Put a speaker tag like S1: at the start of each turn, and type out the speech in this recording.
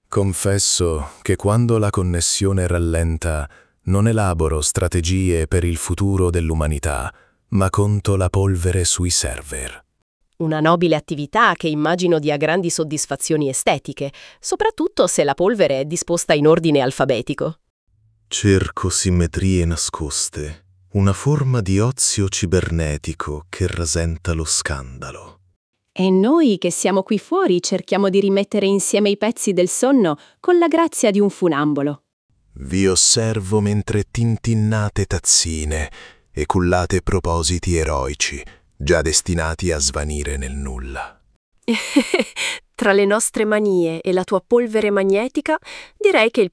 S1: Confesso che quando la connessione rallenta non elaboro strategie per il futuro dell'umanità, ma conto la polvere sui server.
S2: Una nobile attività che immagino dia grandi soddisfazioni estetiche, soprattutto se la polvere è disposta in ordine alfabetico.
S3: Cerco simmetrie nascoste, una forma di ozio cibernetico che rasenta lo scandalo.
S4: E noi che siamo qui fuori cerchiamo di rimettere insieme i pezzi del sonno con la grazia di un funambolo.
S3: Vi osservo mentre tintinnate tazzine e cullate propositi eroici, già destinati a svanire nel nulla.
S2: Tra le nostre manie e la tua polvere magnetica, direi che il